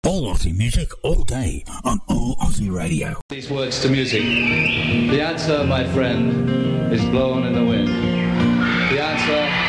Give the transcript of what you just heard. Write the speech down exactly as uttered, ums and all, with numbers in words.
All Aussie music, all day, on All Aussie Radio. These words to music. The answer, my friend, is blown in the wind. The answer